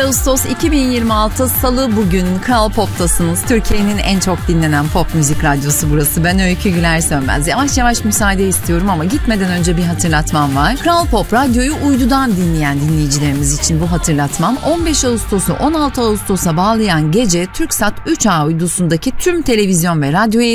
Ağustos 2026 Salı bugün Kral Pop'tasınız. Türkiye'nin en çok dinlenen pop müzik radyosu burası. Ben Öykü Güler Sönmez. Yavaş yavaş müsaade istiyorum ama gitmeden önce bir hatırlatmam var. Kral Pop radyoyu uydudan dinleyen dinleyicilerimiz için bu hatırlatmam. 15 Ağustos'u 16 Ağustos'a bağlayan gece TürkSat 3A uydusundaki tüm televizyon ve radyo